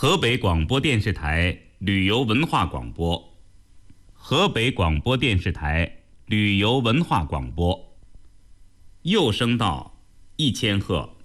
河北广播电视台旅游文化广播，河北广播电视台旅游文化广播。右声道1000赫。